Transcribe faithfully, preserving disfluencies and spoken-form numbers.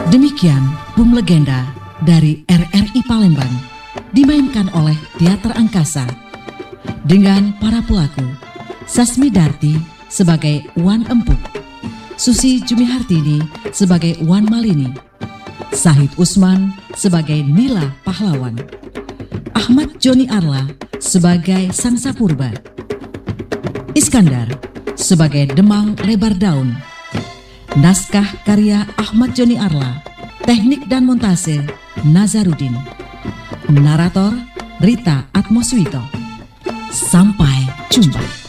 Demikian Bum Legenda dari R R I Palembang dimainkan oleh Teater Angkasa dengan para pelaku Sasmi Darti sebagai Wan Empuk, Susi Jumihartini sebagai Wan Malini, Sahid Usman sebagai Nila Pahlawan, Ahmad Joni Arla sebagai Sang Sapurba, Iskandar sebagai Demang Lebar Daun. Naskah karya Ahmad Joni Arla, teknik dan montase Nazarudin, narator Rita Atmoswito. Sampai jumpa.